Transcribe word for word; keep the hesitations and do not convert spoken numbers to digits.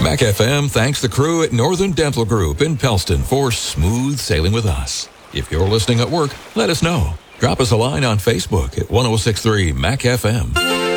Mac F M thanks the crew at Northern Dental Group in Pellston for smooth sailing with us. If you're listening at work, let us know. Drop us a line on Facebook at ten sixty-three Mac F M.